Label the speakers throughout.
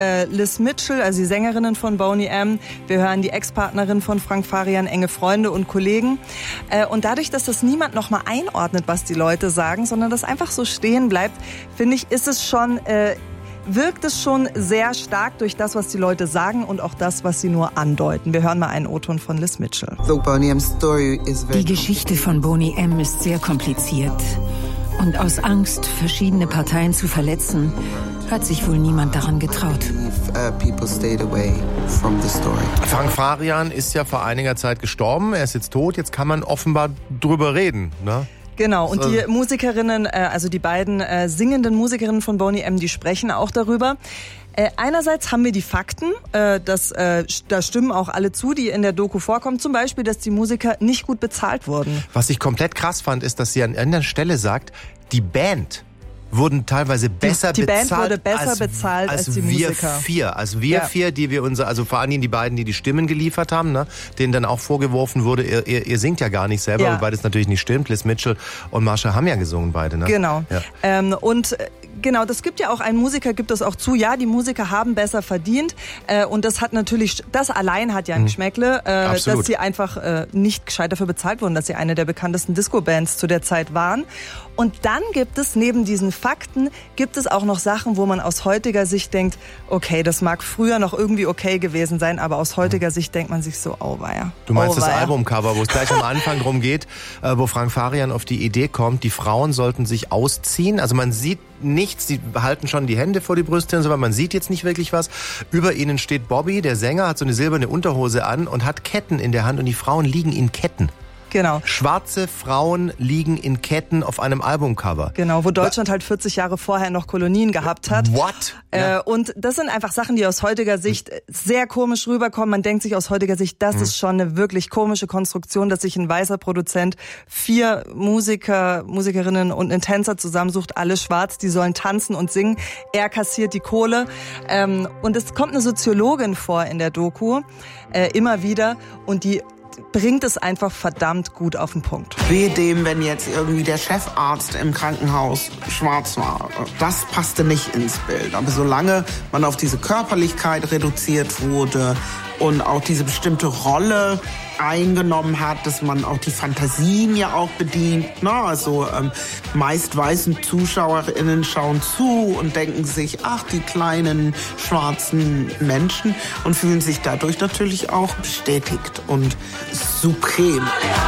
Speaker 1: Liz Mitchell, also die Sängerinnen von Boney M. Wir hören die Ex-Partnerin von Frank Farian, enge Freunde und Kollegen. Und dadurch, dass das niemand nochmal einordnet, was die Leute sagen, sondern das einfach so stehen bleibt, finde ich, wirkt es schon sehr stark durch das, was die Leute sagen und auch das, was sie nur andeuten. Wir hören mal einen O-Ton von Liz Mitchell.
Speaker 2: Die Geschichte von Boney M. ist sehr kompliziert. Und aus Angst, verschiedene Parteien zu verletzen, hat sich wohl niemand daran getraut.
Speaker 3: Frank Farian ist ja vor einiger Zeit gestorben. Er ist jetzt tot. Jetzt kann man offenbar drüber reden, ne?
Speaker 1: Genau, und die Musikerinnen, also die beiden singenden Musikerinnen von Boney M., die sprechen auch darüber. Einerseits haben wir die Fakten, da stimmen auch alle zu, die in der Doku vorkommen. Zum Beispiel, dass die Musiker nicht gut bezahlt wurden.
Speaker 3: Was ich komplett krass fand, ist, dass sie an einer Stelle sagt, die Band wurden teilweise besser
Speaker 1: die
Speaker 3: bezahlt.
Speaker 1: Die Band wurde besser bezahlt als die Musiker.
Speaker 3: Wir vier, die wir also vor allen Dingen die beiden, die die Stimmen geliefert haben, ne, denen dann auch vorgeworfen wurde, ihr singt ja gar nicht selber, wobei das natürlich nicht stimmt. Liz Mitchell und Marsha haben ja gesungen beide, ne?
Speaker 1: Genau. Ja. Genau, das gibt ja auch, ein Musiker gibt das auch zu, ja, die Musiker haben besser verdient und das allein hat ja ein Geschmäckle, dass sie einfach nicht gescheit dafür bezahlt wurden, dass sie eine der bekanntesten Disco-Bands zu der Zeit waren. Und dann gibt es, neben diesen Fakten, gibt es auch noch Sachen, wo man aus heutiger Sicht denkt, okay, das mag früher noch irgendwie okay gewesen sein, aber aus heutiger Sicht denkt man sich so, auweia.
Speaker 3: Du meinst das Albumcover, wo es gleich am Anfang drum geht, wo Frank Farian auf die Idee kommt, die Frauen sollten sich ausziehen. Also man sieht nichts, die halten schon die Hände vor die Brüste und so, aber man sieht jetzt nicht wirklich was. Über ihnen steht Bobby, der Sänger, hat so eine silberne Unterhose an und hat Ketten in der Hand und die Frauen liegen in Ketten.
Speaker 1: Genau.
Speaker 3: Schwarze Frauen liegen in Ketten auf einem Albumcover.
Speaker 1: Genau, wo Deutschland halt 40 Jahre vorher noch Kolonien gehabt hat.
Speaker 3: What?
Speaker 1: Und das sind einfach Sachen, die aus heutiger Sicht sehr komisch rüberkommen. Man denkt sich aus heutiger Sicht, das ist schon eine wirklich komische Konstruktion, dass sich ein weißer Produzent 4 Musikerinnen und einen Tänzer zusammensucht, alle schwarz, die sollen tanzen und singen. Er kassiert die Kohle. Und es kommt eine Soziologin vor in der Doku, immer wieder, und die bringt es einfach verdammt gut auf den Punkt.
Speaker 4: Wehe dem, wenn jetzt irgendwie der Chefarzt im Krankenhaus schwarz war. Das passte nicht ins Bild. Aber solange man auf diese Körperlichkeit reduziert wurde und auch diese bestimmte Rolle eingenommen hat, dass man auch die Fantasien ja auch bedient. Na, also meist weißen ZuschauerInnen schauen zu und denken sich, ach, die kleinen schwarzen Menschen, und fühlen sich dadurch natürlich auch bestätigt und suprem.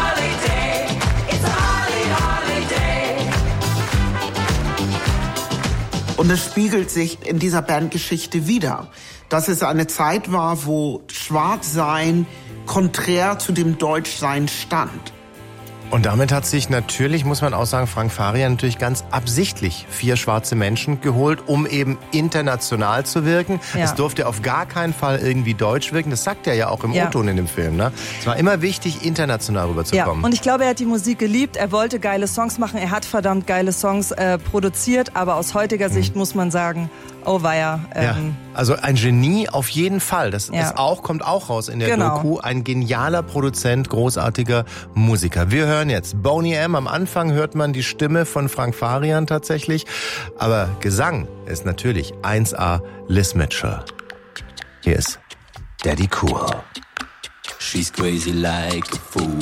Speaker 4: Und es spiegelt sich in dieser Bandgeschichte wider, dass es eine Zeit war, wo Schwarzsein konträr zu dem Deutschsein stand.
Speaker 3: Und damit hat sich natürlich, muss man auch sagen, Frank Farian natürlich ganz absichtlich 4 schwarze Menschen geholt, um eben international zu wirken. Ja. Es durfte auf gar keinen Fall irgendwie deutsch wirken. Das sagt er ja auch im O-Ton in dem Film, ne? Es war immer wichtig, international rüberzukommen.
Speaker 1: Ja, und ich glaube, er hat die Musik geliebt. Er wollte geile Songs machen. Er hat verdammt geile Songs produziert. Aber aus heutiger Sicht muss man sagen, oh weia.
Speaker 3: Also ein Genie auf jeden Fall. Das ist kommt auch raus in der Doku. Ein genialer Produzent, großartiger Musiker. Wir hören jetzt Boney M. Am Anfang hört man die Stimme von Frank Farian tatsächlich. Aber Gesang ist natürlich 1A Liz Mitchell. Hier ist Daddy Cool.
Speaker 5: She's crazy like a fool.